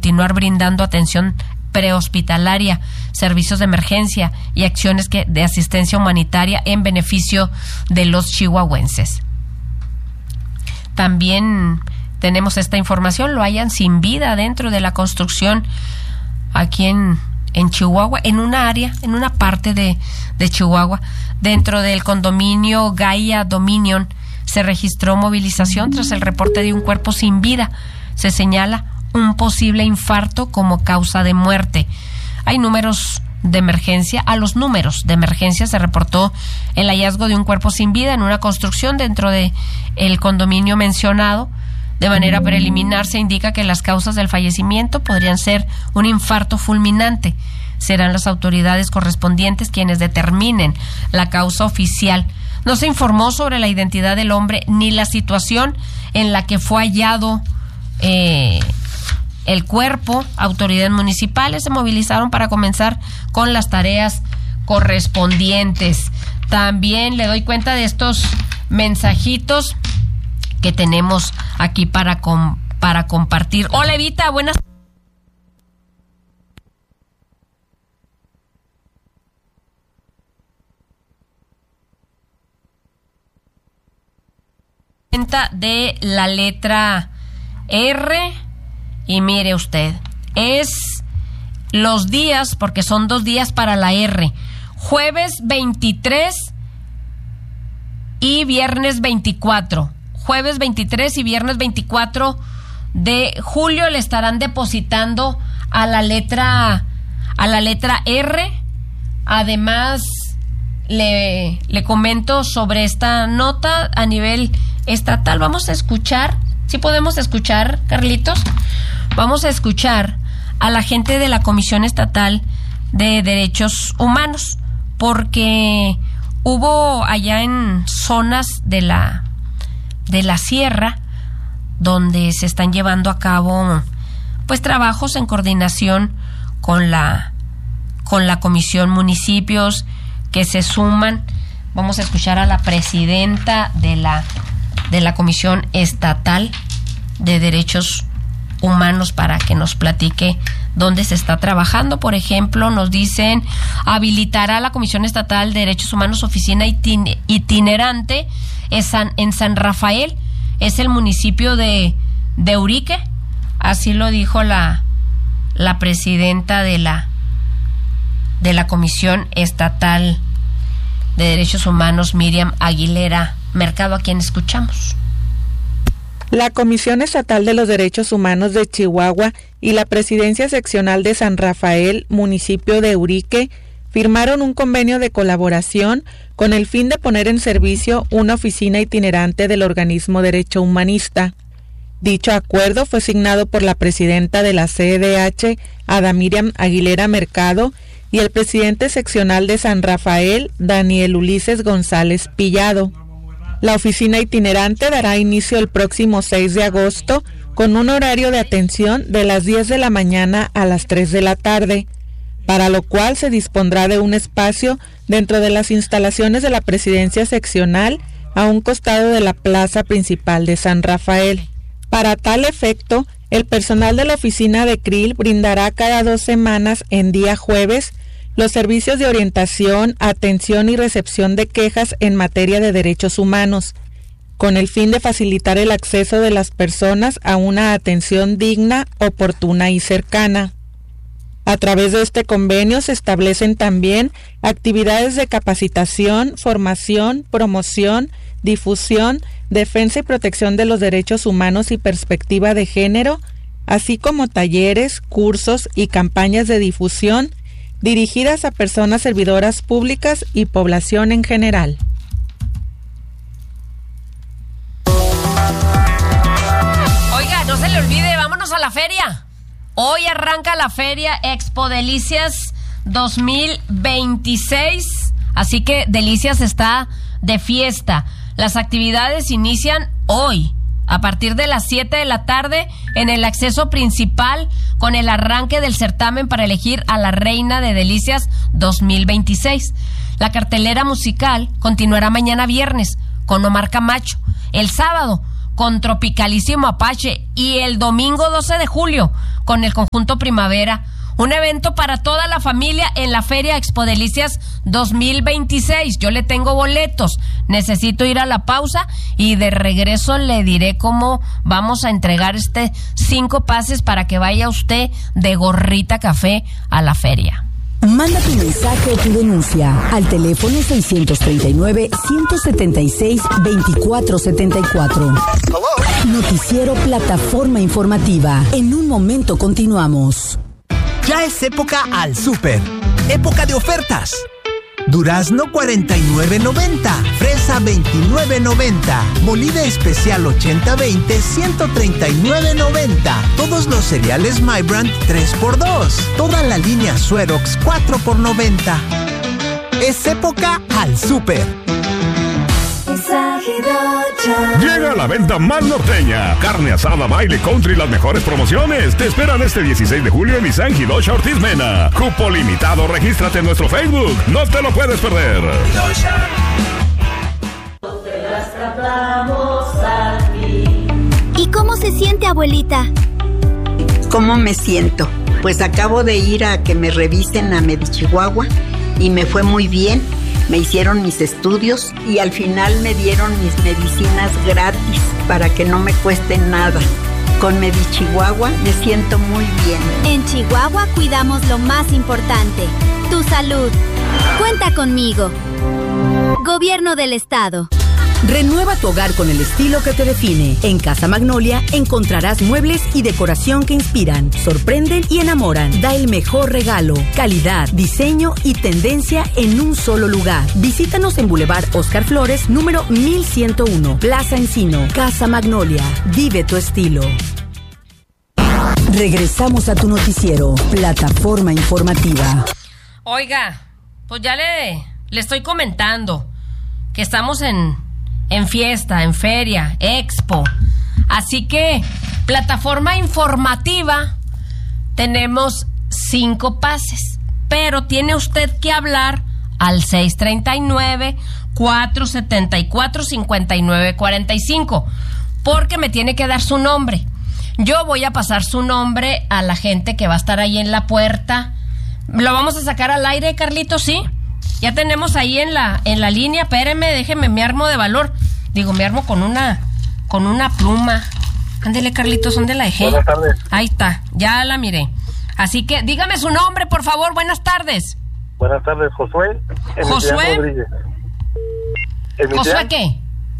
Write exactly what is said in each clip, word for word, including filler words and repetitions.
continuar brindando atención prehospitalaria, servicios de emergencia y acciones que, de asistencia humanitaria en beneficio de los chihuahuenses. También tenemos esta información, lo hallan sin vida dentro de la construcción aquí en, en Chihuahua, en una área, en una parte de, de Chihuahua, dentro del condominio Gaia Dominion, se registró movilización tras el reporte de un cuerpo sin vida. Se señala un posible infarto como causa de muerte. Hay números de emergencia. A los números de emergencia se reportó el hallazgo de un cuerpo sin vida en una construcción dentro de el condominio mencionado. De manera preliminar se indica que las causas del fallecimiento podrían ser un infarto fulminante. Serán las autoridades correspondientes quienes determinen la causa oficial. No se informó sobre la identidad del hombre ni la situación en la que fue hallado eh, el cuerpo. Autoridades municipales se movilizaron para comenzar con las tareas correspondientes. También le doy cuenta de estos mensajitos que tenemos aquí para, com- para compartir. Hola, Evita, buenas. De la letra R, y mire usted, es los días, porque son dos días para la R, jueves veintitrés y viernes veinticuatro. Jueves veintitrés y viernes veinticuatro de julio le estarán depositando a la letra a la letra R. Además, le, le comento sobre esta nota a nivel estatal. Vamos a escuchar, ¿sí podemos escuchar, Carlitos? Vamos a escuchar a la gente de la Comisión Estatal de Derechos Humanos, porque hubo allá en zonas de la de la sierra donde se están llevando a cabo pues trabajos en coordinación con la con la comisión, municipios que se suman. Vamos a escuchar a la presidenta de la de la Comisión Estatal de Derechos Humanos para que nos platique dónde se está trabajando. Por ejemplo, nos dicen, habilitará la Comisión Estatal de Derechos Humanos oficina itin- itinerante en San, en San Rafael, es el municipio de, de Eurique. Así lo dijo la, la presidenta de la, de la Comisión Estatal de Derechos Humanos, Miriam Aguilera Mercado, a quien escuchamos. La Comisión Estatal de los Derechos Humanos de Chihuahua y la Presidencia Seccional de San Rafael, municipio de Eurique, firmaron un convenio de colaboración con el fin de poner en servicio una oficina itinerante del organismo Derecho Humanista. Dicho acuerdo fue signado por la presidenta de la C E D H, Ada Miriam Aguilera Mercado, y el presidente seccional de San Rafael, Daniel Ulises González Pillado. La oficina itinerante dará inicio el próximo seis de agosto con un horario de atención de las diez de la mañana a las tres de la tarde, para lo cual se dispondrá de un espacio dentro de las instalaciones de la presidencia seccional a un costado de la plaza principal de San Rafael. Para tal efecto, el personal de la oficina de C R I L brindará cada dos semanas en día jueves los servicios de orientación, atención y recepción de quejas en materia de derechos humanos, con el fin de facilitar el acceso de las personas a una atención digna, oportuna y cercana. A través de este convenio se establecen también actividades de capacitación, formación, promoción, difusión, defensa y protección de los derechos humanos y perspectiva de género, así como talleres, cursos y campañas de difusión dirigidas a personas servidoras públicas y población en general. Oiga, no se le olvide, vámonos a la feria. Hoy arranca la feria Expo Delicias dos mil veintiséis, así que Delicias está de fiesta. Las actividades inician hoy, a partir de las siete de la tarde, en el acceso principal, con el arranque del certamen para elegir a la reina de Delicias dos mil veintiséis. La cartelera musical continuará mañana viernes con Omar Camacho. El sábado con Tropicalísimo Apache y el domingo doce de julio con el Conjunto Primavera. Un evento para toda la familia en la Feria Expo Delicias dos mil veintiséis. Yo le tengo boletos. Necesito ir a la pausa y de regreso le diré cómo vamos a entregar este cinco pases para que vaya usted de gorrita café a la feria. Manda tu mensaje o tu denuncia al teléfono seiscientos treinta y nueve, ciento setenta y seis, veinticuatro setenta y cuatro. Noticiero Plataforma Informativa. En un momento continuamos. Ya es época al súper. Época de ofertas. Durazno cuarenta y nueve noventa, fresa veintinueve noventa, molida especial ochenta veinte ciento treinta y nueve noventa. Todos los cereales My Brand tres por dos. Toda la línea Suerox cuatro por noventa. Es época al súper. Llega a la venta más norteña. Carne asada, baile, country, las mejores promociones. Te esperan este dieciséis de julio en Nissan Hilocha Ortiz Mena. Cupo limitado, regístrate en nuestro Facebook. No te lo puedes perder. ¿Y cómo se siente, abuelita? ¿Cómo me siento? Pues acabo de ir a que me revisen a Medichihuahua y me fue muy bien. Me hicieron mis estudios y al final me dieron mis medicinas gratis para que no me cueste nada. Con Medichihuahua me siento muy bien. En Chihuahua cuidamos lo más importante, tu salud. Cuenta conmigo. Gobierno del Estado. Renueva tu hogar con el estilo que te define. En Casa Magnolia encontrarás muebles y decoración que inspiran, sorprenden y enamoran. Da el mejor regalo, calidad, diseño y tendencia en un solo lugar. Visítanos en Boulevard Oscar Flores, número mil ciento uno, Plaza Encino. Casa Magnolia, vive tu estilo. Regresamos a tu noticiero, Plataforma Informativa. Oiga, pues ya le, le estoy comentando que estamos en... en fiesta, en feria, expo. Así que, plataforma informativa, tenemos cinco pases, pero tiene usted que hablar al seis treinta y nueve, cuatro setenta y cuatro, cincuenta y nueve cuarenta y cinco, porque me tiene que dar su nombre. Yo voy a pasar su nombre a la gente que va a estar ahí en la puerta. ¿Lo vamos a sacar al aire, Carlitos? ¿Sí? Ya tenemos ahí en la en la línea. Espérenme, déjenme, me armo de valor. Digo, me armo con una con una pluma. Ándele, Carlitos, ¿dónde la dejé? Buenas tardes. Ahí está, ya la miré. Así que, dígame su nombre, por favor. Buenas tardes. Buenas tardes, Josué. Emiliano Josué. Rodríguez. Emiliano ¿Josué qué?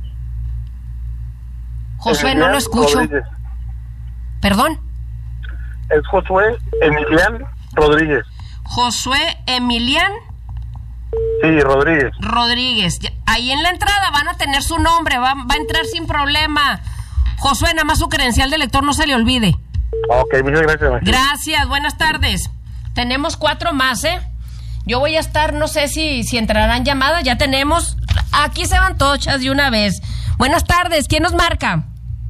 Josué, Emiliano no lo escucho. Rodríguez. ¿Perdón? Es Josué Emiliano Rodríguez. Josué Emilián Sí, Rodríguez. Rodríguez. Ahí en la entrada van a tener su nombre, va, va a entrar sin problema. Josué, nada más su credencial de lector no se le olvide. Ok, muchas gracias. María. Gracias, buenas tardes. Tenemos cuatro más, ¿eh? Yo voy a estar, no sé si, si entrarán llamadas, ya tenemos. Aquí se van tochas de una vez. Buenas tardes, ¿quién nos marca?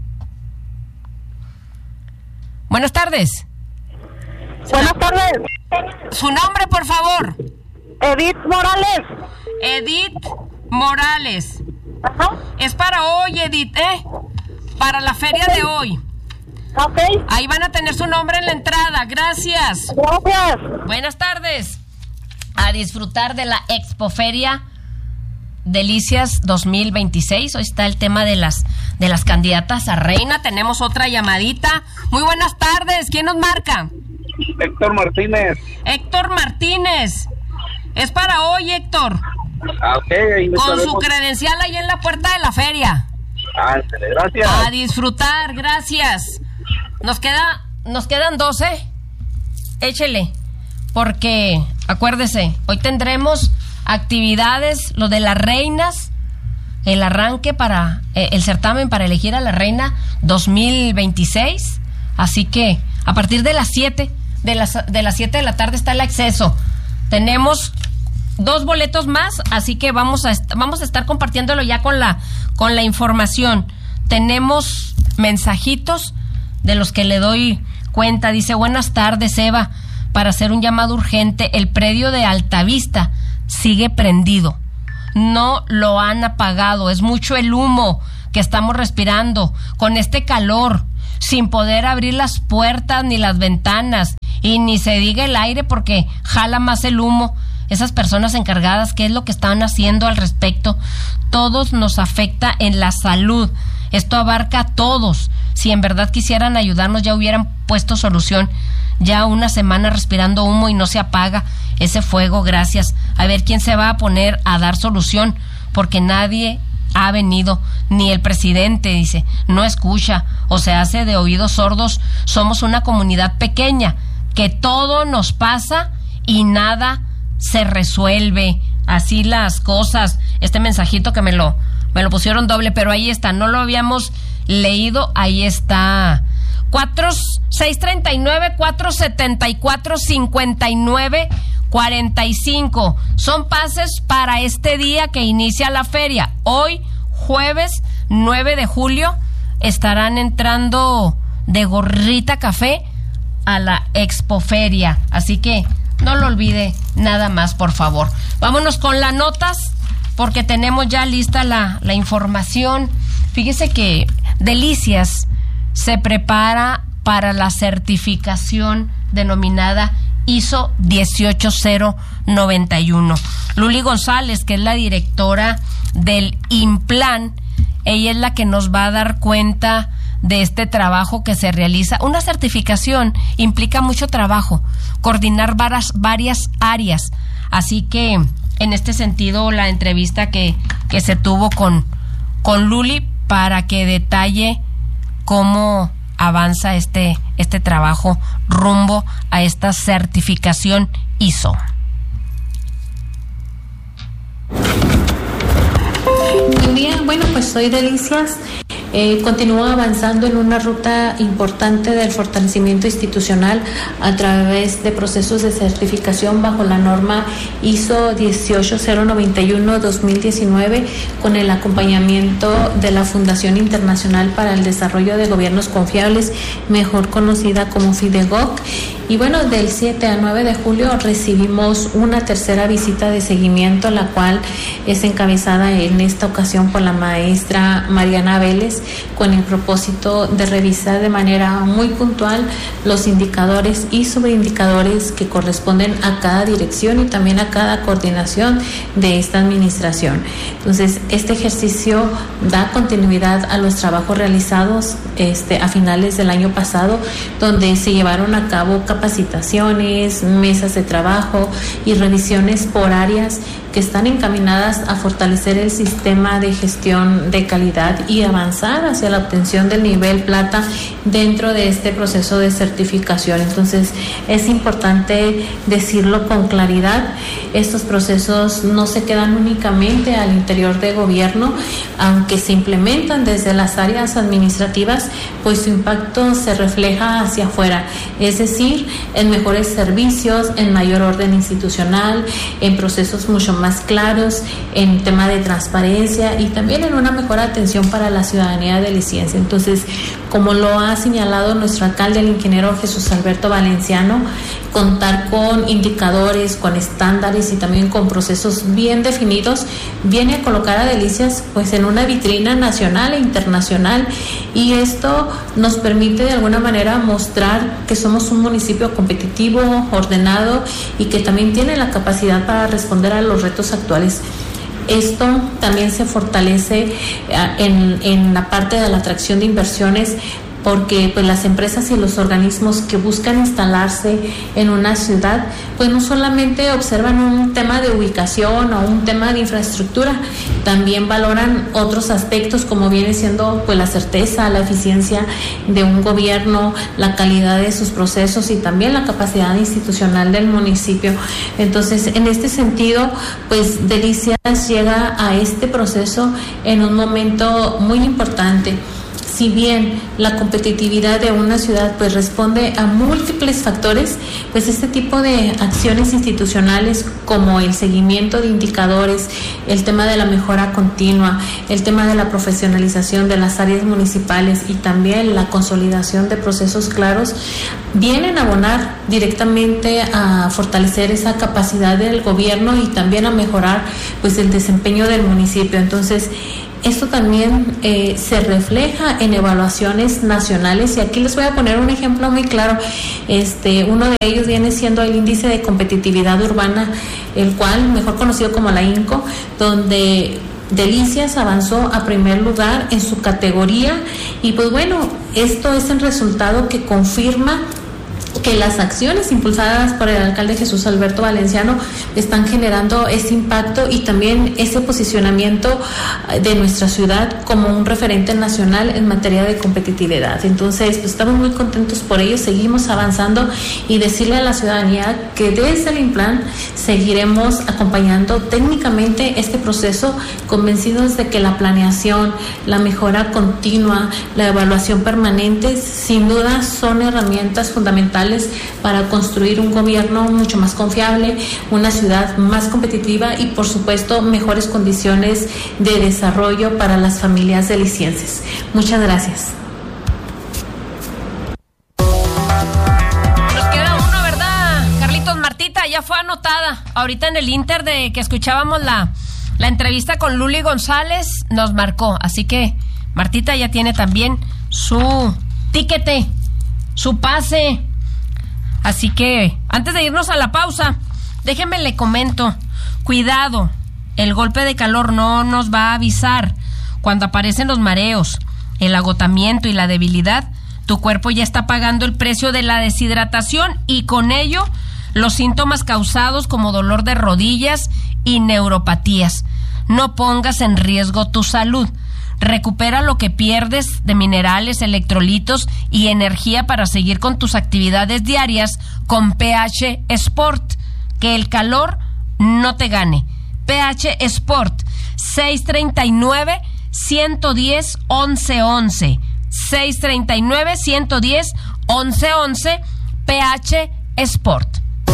Buenas tardes. Buenas tardes. Su nombre, por favor. Edith Morales. Edith Morales. Ajá. Es para hoy, Edith, ¿eh? Para la feria de hoy. Ok. Ahí van a tener su nombre en la entrada. Gracias. Gracias. Buenas tardes. A disfrutar de la Expoferia Delicias dos mil veintiséis. Hoy está el tema de las de las candidatas a reina. Tenemos otra llamadita. Muy buenas tardes. ¿Quién nos marca? Héctor Martínez. Héctor Martínez. Es para hoy, Héctor. Ah, ok. Ahí Con su credencial ahí en la puerta de la feria. Ah, gracias. A disfrutar, gracias. Nos queda, nos quedan doce. Échele. Porque, acuérdese, hoy tendremos actividades, lo de las reinas, el arranque para eh, el certamen para elegir a la reina dos mil veintiséis. Así que a partir de las siete de las de las siete de la tarde está el acceso. Tenemos dos boletos más, así que vamos a est- vamos a estar compartiéndolo ya con la con la información. Tenemos mensajitos de los que le doy cuenta. Dice: buenas tardes, Eva, para hacer un llamado urgente. El predio de Altavista sigue prendido, no lo han apagado, es mucho el humo. que estamos respirando, con este calor, sin poder abrir las puertas ni las ventanas, y ni se diga el aire porque jala más el humo. Esas personas encargadas, ¿qué es lo que están haciendo al respecto? Todos nos afecta en la salud. Esto abarca a todos. Si en verdad quisieran ayudarnos, ya hubieran puesto solución. Ya una semana respirando humo y no se apaga ese fuego, gracias. A ver quién se va a poner a dar solución, porque nadie ha venido, ni el presidente, dice, no escucha o se hace de oídos sordos. Somos una comunidad pequeña, que todo nos pasa y nada se resuelve. Así las cosas. Este mensajito que me lo, me lo pusieron doble, pero ahí está, no lo habíamos leído, ahí está. cuatro seis treinta y nueve, cuatro setenta y cuatro, cincuenta y nueve cuarenta y cinco. Son pases para este día que inicia la feria. Hoy, jueves nueve de julio, estarán entrando de gorrita café a la expoferia. Así que no lo olvide nada más, por favor. Vámonos con las notas, porque tenemos ya lista la, la información. Fíjese que Delicias se prepara para la certificación denominada I S O dieciocho cero noventa y uno. Luli González, que es la directora del INPLAN, ella es la que nos va a dar cuenta de este trabajo que se realiza. Una certificación implica mucho trabajo, coordinar varias, varias áreas. Así que, en este sentido, la entrevista que, que se tuvo con, con Luli para que detalle cómo avanza este, este trabajo rumbo a esta certificación I S O. Buen día, bueno, pues soy Delicias. Eh, continúa avanzando en una ruta importante del fortalecimiento institucional a través de procesos de certificación bajo la norma I S O dieciocho cero noventa y uno dos mil diecinueve, con el acompañamiento de la Fundación Internacional para el Desarrollo de Gobiernos Confiables, mejor conocida como FIDEGOC. Y bueno, del siete a nueve de julio recibimos una tercera visita de seguimiento, la cual es encabezada en esta ocasión por la maestra Mariana Vélez, con el propósito de revisar de manera muy puntual los indicadores y sobreindicadores que corresponden a cada dirección y también a cada coordinación de esta administración. Entonces, este ejercicio da continuidad a los trabajos realizados este, a finales del año pasado, donde se llevaron a cabo capacitaciones, mesas de trabajo y revisiones por áreas que están encaminadas a fortalecer el sistema de gestión de calidad y avanzar hacia la obtención del nivel plata dentro de este proceso de certificación. Entonces, es importante decirlo con claridad, estos procesos no se quedan únicamente al interior de gobierno, aunque se implementan desde las áreas administrativas, pues su impacto se refleja hacia afuera, es decir, en mejores servicios, en mayor orden institucional, en procesos mucho más claros, en tema de transparencia y también en una mejor atención para la ciudadanía deliciense. Entonces, como lo ha señalado nuestro alcalde, el ingeniero Jesús Alberto Valenciano, contar con indicadores, con estándares y también con procesos bien definidos viene a colocar a Delicias pues en una vitrina nacional e internacional, y esto nos permite de alguna manera mostrar que somos un municipio competitivo, ordenado y que también tiene la capacidad para responder a los retos actuales. Esto también se fortalece en, en la parte de la atracción de inversiones, porque pues las empresas y los organismos que buscan instalarse en una ciudad pues no solamente observan un tema de ubicación o un tema de infraestructura, también valoran otros aspectos como viene siendo pues la certeza, la eficiencia de un gobierno, la calidad de sus procesos y también la capacidad institucional del municipio. Entonces, en este sentido, pues Delicias llega a este proceso en un momento muy importante. Si bien la competitividad de una ciudad pues responde a múltiples factores, pues este tipo de acciones institucionales como el seguimiento de indicadores, el tema de la mejora continua, el tema de la profesionalización de las áreas municipales y también la consolidación de procesos claros, vienen a abonar directamente a fortalecer esa capacidad del gobierno y también a mejorar pues el desempeño del municipio. Entonces, Esto también eh, se refleja en evaluaciones nacionales, y aquí les voy a poner un ejemplo muy claro. Este, uno de ellos viene siendo el índice de competitividad urbana, el cual, mejor conocido como la INCO, donde Delicias avanzó a primer lugar en su categoría, y pues bueno, esto es el resultado que confirma que las acciones impulsadas por el alcalde Jesús Alberto Valenciano están generando ese impacto y también ese posicionamiento de nuestra ciudad como un referente nacional en materia de competitividad. Entonces, pues estamos muy contentos por ello, seguimos avanzando, y decirle a la ciudadanía que desde el INPLAN seguiremos acompañando técnicamente este proceso, convencidos de que la planeación, la mejora continua, la evaluación permanente, sin duda son herramientas fundamentales para construir un gobierno mucho más confiable, una ciudad más competitiva y, por supuesto, mejores condiciones de desarrollo para las familias delicienses. Muchas gracias. Nos queda uno, ¿verdad, Carlitos? Martita ya fue anotada. Ahorita en el Inter de que escuchábamos la, la entrevista con Luli González, nos marcó. Así que Martita ya tiene también su tiquete, su pase. Así que, antes de irnos a la pausa, déjenme le comento, cuidado, el golpe de calor no nos va a avisar. Cuando aparecen los mareos, el agotamiento y la debilidad, tu cuerpo ya está pagando el precio de la deshidratación, y con ello los síntomas causados como dolor de rodillas y neuropatías. No pongas en riesgo tu salud. Recupera lo que pierdes de minerales, electrolitos y energía para seguir con tus actividades diarias con pH Sport. Que el calor no te gane. pH Sport, seis treinta y nueve, ciento diez, once once. seis treinta y nueve, ciento diez, once once, pH Sport.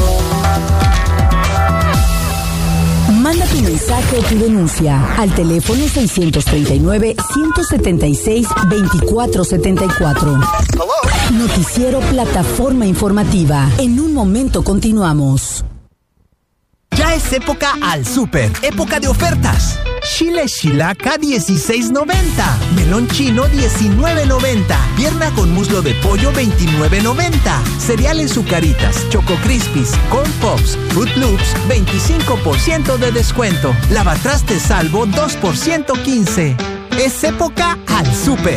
Manda tu mensaje o tu denuncia al teléfono seiscientos treinta y nueve, ciento setenta y seis, veinticuatro setenta y cuatro. Noticiero Plataforma Informativa. En un momento continuamos. Ya es época al súper, época de ofertas. Chile Chilaca dieciséis noventa, melón chino diecinueve noventa, pierna con muslo de pollo veintinueve noventa, cereales Zucaritas, Choco Crispies, Corn Pops, Fruit Loops veinticinco por ciento de descuento, lavatrastes Salvo dos por ciento quince. Es época al súper.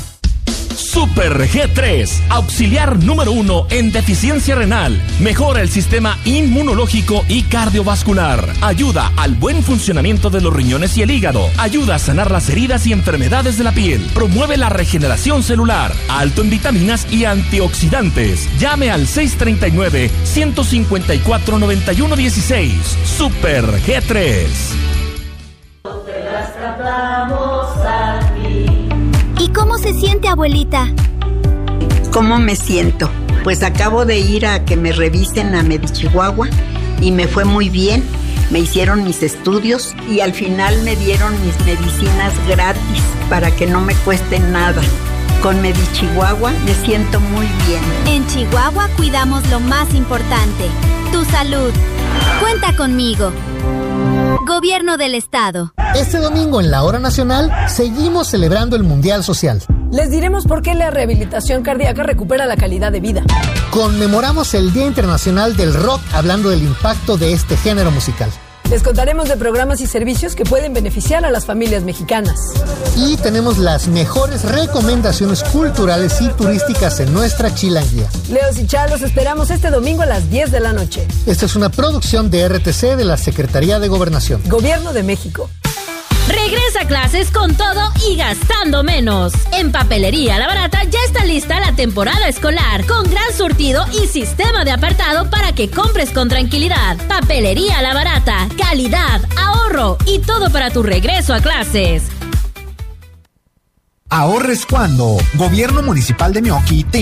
Super G tres, auxiliar número uno en deficiencia renal. Mejora el sistema inmunológico y cardiovascular. Ayuda al buen funcionamiento de los riñones y el hígado. Ayuda a sanar las heridas y enfermedades de la piel. Promueve la regeneración celular. Alto en vitaminas y antioxidantes. Llame al seis treinta y nueve, ciento cincuenta y cuatro, noventa y uno dieciséis. Super G tres. Te las cantamos aquí. ¿Y cómo se siente, abuelita? ¿Cómo me siento? Pues acabo de ir a que me revisen a Medichihuahua y me fue muy bien. Me hicieron mis estudios y al final me dieron mis medicinas gratis para que no me cueste nada. Con Medichihuahua me siento muy bien. En Chihuahua cuidamos lo más importante, tu salud. Cuenta conmigo. Gobierno del Estado. Este domingo en la Hora Nacional seguimos celebrando el Mundial Social. Les diremos por qué la rehabilitación cardíaca recupera la calidad de vida. Conmemoramos el Día Internacional del Rock hablando del impacto de este género musical. Les contaremos de programas y servicios que pueden beneficiar a las familias mexicanas. Y tenemos las mejores recomendaciones culturales y turísticas en nuestra Chilanguía. Leos y Chá, los esperamos este domingo a las diez de la noche. Esta es una producción de R T C de la Secretaría de Gobernación. Gobierno de México. Regresa a clases con todo y gastando menos. En Papelería La Barata ya está lista la temporada escolar, con gran surtido y sistema de apartado para que compres con tranquilidad. Papelería La Barata, calidad, ahorro y todo para tu regreso a clases. Ahorres cuando Gobierno Municipal de Meoqui te